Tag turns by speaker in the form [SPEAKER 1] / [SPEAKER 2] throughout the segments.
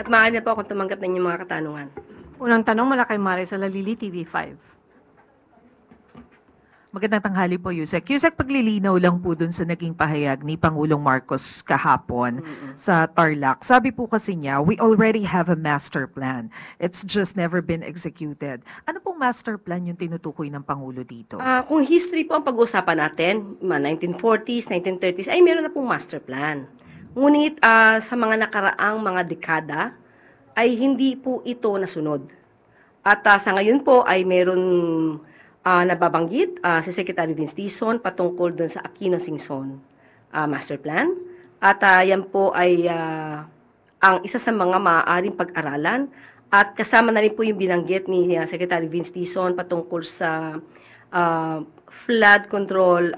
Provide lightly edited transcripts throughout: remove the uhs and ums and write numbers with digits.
[SPEAKER 1] At maaari na po akong tumanggap ng inyong mga katanungan.
[SPEAKER 2] Unang tanong mula kay Maris Salalili, TV5.
[SPEAKER 3] Magandang tanghali po, Yusek. Yusek, paglilinaw lang po dun sa naging pahayag ni Pangulong Marcos kahapon sa Tarlac. Sabi po kasi niya, we already have a master plan. It's just never been executed. Ano pong master plan yung tinutukoy ng Pangulo dito?
[SPEAKER 1] Kung history po ang pag-uusapan natin, mga 1940s, 1930s, ay meron na pong master plan. Ngunit sa mga nakaraang mga dekada, ay hindi po ito nasunod. At sa ngayon po ay meron nababanggit si Secretary Vince Dizon patungkol doon sa Aquino Singson master plan. At yan po ay ang isa sa mga maaaring pag-aralan. At kasama na rin po yung binanggit ni Secretary Vince Dizon patungkol sa flood control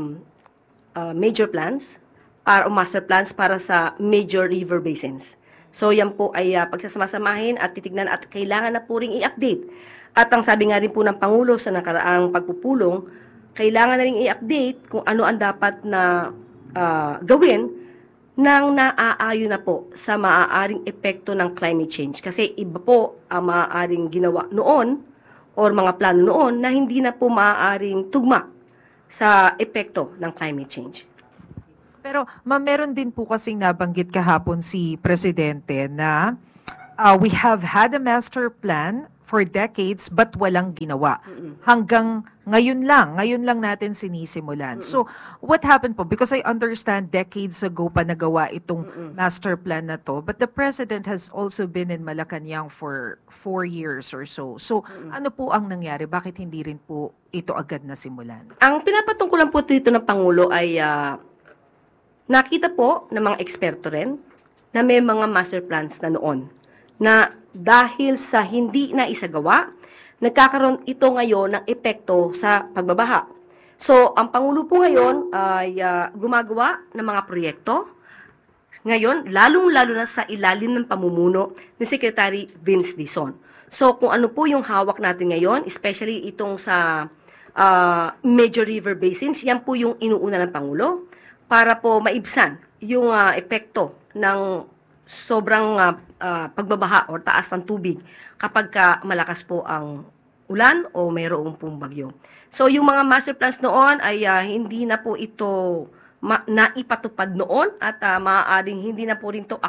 [SPEAKER 1] major plans o master plans para sa major river basins. So yan po ay pagsasamasamahin at titignan at kailangan na po ring i-update. At ang sabi nga rin po ng Pangulo sa nakaraang pagpupulong, kailangan na rin i-update kung ano ang dapat na gawin nang naaayon na po sa maaaring epekto ng climate change. Kasi iba po ang maaaring ginawa noon or mga plano noon na hindi na po maaaring tugma sa epekto ng climate change.
[SPEAKER 3] Pero meron din po kasing nabanggit kahapon si Presidente na we have had a master plan for decades but walang ginawa. Hanggang ngayon lang natin sinisimulan. So, what happened po? Because I understand decades ago pa nagawa itong master plan na to, but the President has also been in Malacanang for 4 years or so. So, ano po ang nangyari? Bakit hindi rin po ito agad na simulan?
[SPEAKER 1] Ang pinapatungkulan po dito ng Pangulo ay nakita po ng mga eksperto rin na may mga master plans na noon na dahil sa hindi na isagawa, nagkakaroon ito ngayon ng epekto sa pagbabaha. So, ang Pangulo po ngayon ay gumagawa ng mga proyekto. Ngayon, lalong-lalo na sa ilalim ng pamumuno ni Secretary Vince Dizon. So, kung ano po yung hawak natin ngayon, especially itong sa major river basins, yan po yung inuuna ng Pangulo para po maibsan yung epekto ng sobrang pagbabaha o taas ng tubig kapag malakas po ang ulan o mayroong pong bagyo. So yung mga master plans noon ay hindi na po ito naipatupad noon at maaaring hindi na po rin ito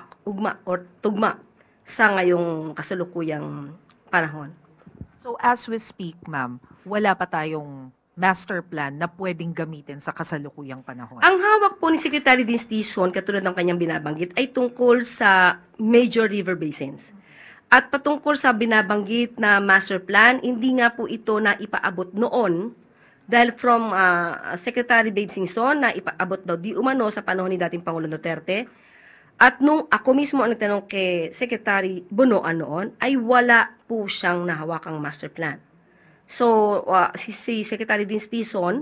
[SPEAKER 1] tugma sa ngayong kasalukuyang panahon.
[SPEAKER 3] So as we speak, ma'am, wala pa tayong master plan na pwedeng gamitin sa kasalukuyang panahon?
[SPEAKER 1] Ang hawak po ni Secretary Vince Dizon, katulad ng kanyang binabanggit, ay tungkol sa major river basins. At patungkol sa binabanggit na master plan, hindi nga po ito na ipaabot noon dahil from Secretary Babe Singson na ipaabot daw di umano sa panahon ni dating Pangulong Duterte. At nung ako mismo ang nagtanong kay Secretary Bonoan noon, ay wala po siyang nahawakang master plan. So, si Secretary Vince Dizon,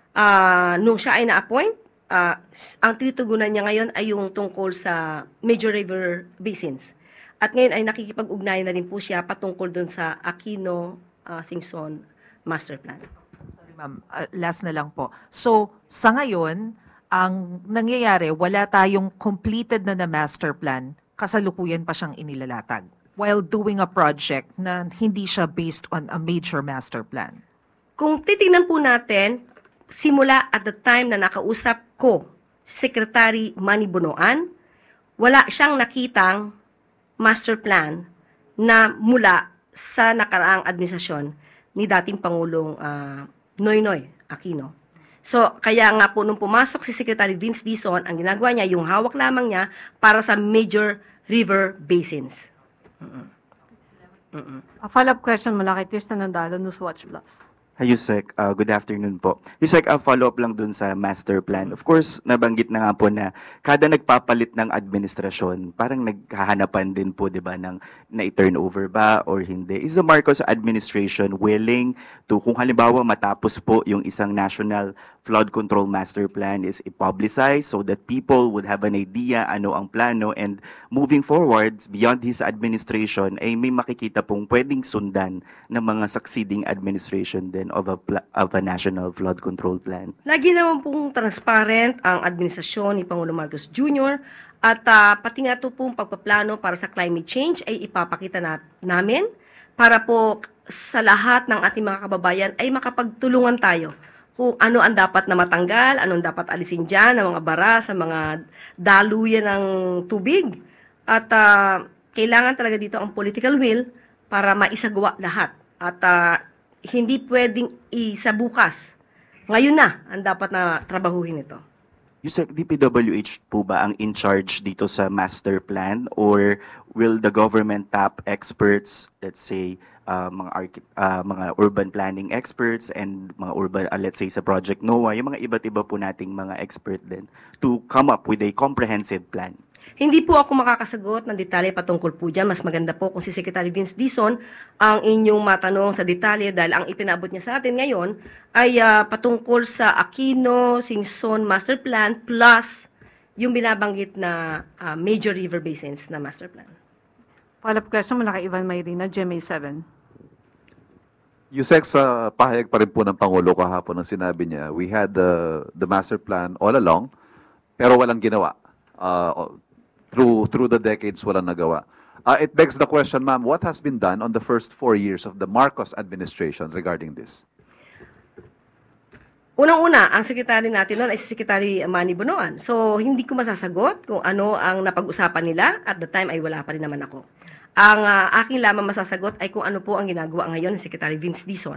[SPEAKER 1] nung siya ay na-appoint, ang tinitugunan niya ngayon ay yung tungkol sa major river basins. At ngayon ay nakikipag-ugnayan na rin po siya patungkol dun sa Aquino Singson Master Plan.
[SPEAKER 3] Sorry ma'am, last na lang po. So, sa ngayon, ang nangyayari, wala tayong completed na master plan, kasalukuyan pa siyang inilalatag while doing a project na hindi siya based on a major master plan.
[SPEAKER 1] Kung titingnan po natin, simula at the time na nakausap ko si Secretary Manny Bonoan, wala siyang nakitang master plan na mula sa nakaraang administrasyon ni dating Pangulong Noynoy Aquino. So, kaya nga po nung pumasok si Secretary Vince Dizon, ang ginagawa niya, yung hawak lamang niya para sa major river basins.
[SPEAKER 2] A follow-up question mula kay Tristan Nandalo, Newswatch Plus.
[SPEAKER 4] Hi, Yusek. Good afternoon po. Yusek, follow-up lang dun sa master plan. Of course, nabanggit na nga po na kada nagpapalit ng administrasyon, parang naghahanapan din po, di ba, ng na-turn over ba or hindi. Is the Marcos administration willing to, kung halimbawa matapos po yung isang national flood control master plan is i-publicize so that people would have an idea ano ang plano, and moving forwards, beyond his administration, ay may makikita pong pwedeng sundan ng mga succeeding administration din of a national flood control plan?
[SPEAKER 1] Lagi naman pong transparent ang administrasyon ni Pangulong Marcos Jr. At pati nga ito pong pagpaplano para sa climate change ay ipapakita namin para po sa lahat ng ating mga kababayan ay makapagtulungan tayo kung ano ang dapat na matanggal, anong dapat alisin dyan, ng mga bara sa mga daluyan ng tubig. At kailangan talaga dito ang political will para maisagawa lahat. At hindi pwedeng isa bukas. Ngayon na ang dapat na trabahuhin ito.
[SPEAKER 4] Yusek, DPWH po ba ang in charge dito sa master plan, or will the government tap experts, let's say mga urban planning experts and mga urban, let's say sa Project NOAA, yung mga iba't iba po nating mga expert din to come up with a comprehensive plan?
[SPEAKER 1] Hindi po ako makakasagot ng detalye patungkol po dyan. Mas maganda po kung si Secretary Vince Dizon ang inyong matanong sa detalye dahil ang ipinabot niya sa atin ngayon ay patungkol sa Aquino, Singson Master Plan plus yung binabanggit na major river basins na master plan.
[SPEAKER 2] Follow-up question mula kay Ivan Mayrina, GMA7.
[SPEAKER 5] Yusek, sa pahayag pa rin po ng Pangulo kahapon ang sinabi niya, we had the master plan all along, pero walang ginawa. Through the decades, walang nagawa. It begs the question, ma'am, what has been done on the first 4 years of the Marcos administration regarding this?
[SPEAKER 1] Unang-una, ang sekretary natin noon ay si Secretary Manny Bonoan. So, hindi ko masasagot kung ano ang napag-usapan nila. At the time ay wala pa rin naman ako. Ang aking lamang masasagot ay kung ano po ang ginagawa ngayon ni Secretary Vince Dizon.